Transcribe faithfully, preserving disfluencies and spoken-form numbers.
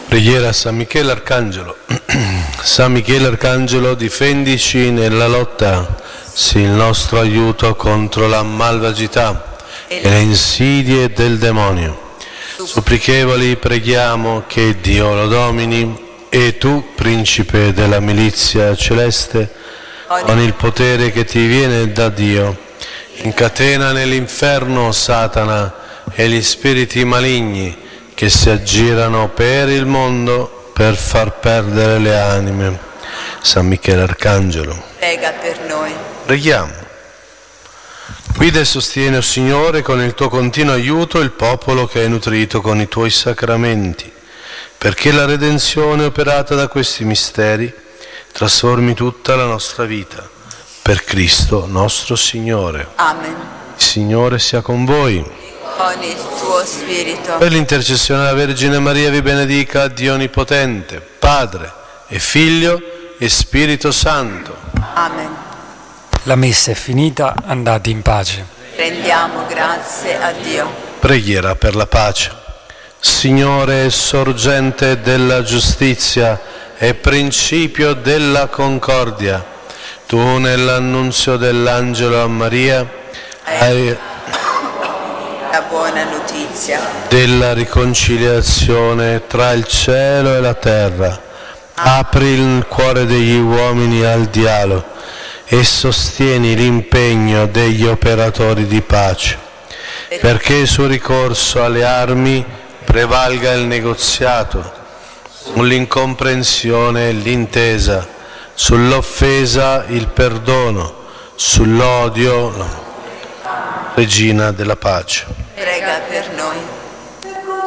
Preghiera a San Michele Arcangelo. San Michele Arcangelo, difendici nella lotta, sii il nostro aiuto contro la malvagità e le insidie del demonio. Supplichevoli preghiamo che Dio lo domini, e tu, principe della milizia celeste, con il potere che ti viene da Dio, incatena nell'inferno Satana e gli spiriti maligni che si aggirano per il mondo per far perdere le anime. San Michele Arcangelo, prega per noi. Preghiamo. Guida e sostieni, o Signore, con il tuo continuo aiuto il popolo che hai nutrito con i tuoi sacramenti, perché la redenzione operata da questi misteri trasformi tutta la nostra vita. Per Cristo nostro Signore. Amen. Il Signore sia con voi. Con il tuo spirito. Per l'intercessione della Vergine Maria vi benedica Dio Onnipotente, Padre e Figlio e Spirito Santo. Amen. La messa è finita, andate in pace. Rendiamo grazie a Dio. Preghiera per la pace. Signore, sorgente della giustizia e principio della concordia, tu nell'annunzio dell'angelo a Maria hai la buona notizia della riconciliazione tra il cielo e la terra. Apri il cuore degli uomini al dialogo e sostieni l'impegno degli operatori di pace, perché sul ricorso alle armi prevalga il negoziato, sull'incomprensione l'intesa, sull'offesa il perdono, sull'odio la Regina della pace. prega per noi.